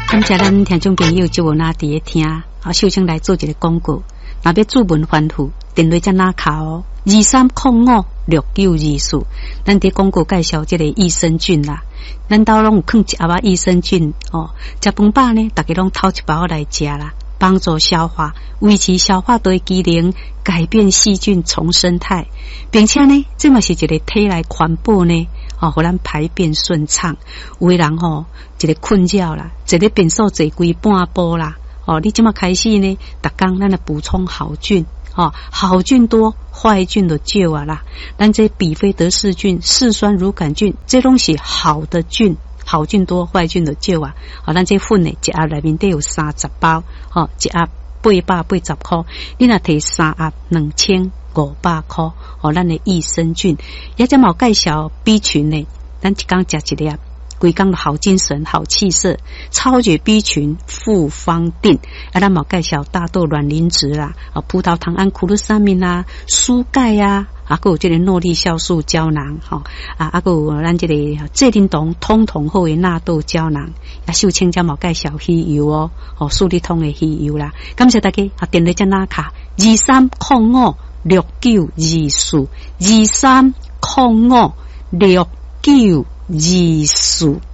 感谢咱听众朋友就有那伫咧听，首先来做一个广告。若要注文反复，电话才哪卡哦，23056924。咱伫广告介绍这个益生菌啦，咱兜拢有放一盒益生菌哦。食饭饱呢，大家拢偷一包来食啦，帮助消化，维持消化道机能，改变细菌重生态，并且呢，这嘛是一个体内环保呢。哦，互咱排便顺畅。有的人吼，一个困扰啦，一个便所坐规半晡啦。哦，你即马开始呢，逐工咱来补充好菌。哦，好菌多，坏菌就少啊啦。咱这比菲德氏菌、嗜酸乳杆菌，这拢是好的菌。好菌多，坏菌就少啊。哦，咱这粉呢，一盒内面得有30包。哦，一盒880块，你若摕3盒2500块。哦，咱的益生菌，也只冇介绍 B 群呢，咱一工食一粒，规工好精神、好气色，超绝 B 群复方定。咱冇介绍大豆卵磷脂啦，葡萄糖胺库鲁沙明啦，蔬钙啊，还有这个诺丽酵素胶囊，还有咱这个蔗丁酮通通好的纳豆胶囊，秀清才冇介绍鱼油哦，素利通的鱼油啦。感谢大家，电话只哪卡23056924，23056924。